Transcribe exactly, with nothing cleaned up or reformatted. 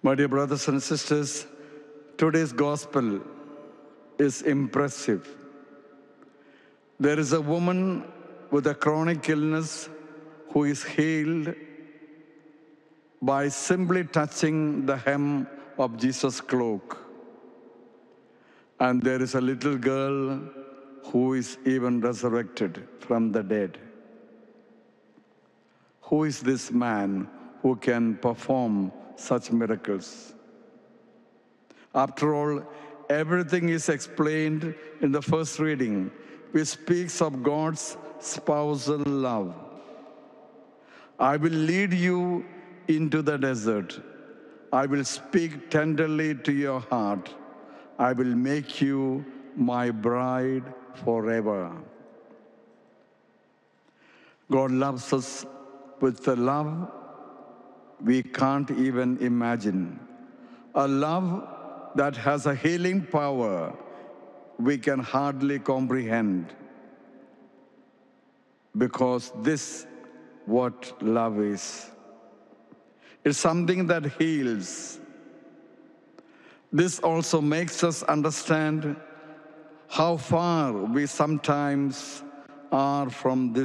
My dear brothers and sisters, today's gospel is impressive. There is a woman with a chronic illness who is healed by simply touching the hem of Jesus' cloak. And there is a little girl who is even resurrected from the dead. Who is this man who can perform such miracles? After all, everything is explained in the first reading, which speaks of God's spousal love. I will lead you into the desert. I will speak tenderly to your heart. I will make you my bride forever. God loves us with a love we can't even imagine. A love that has a healing power we can hardly comprehend. Because this what love is. It's something that heals. This also makes us understand how far we sometimes are from this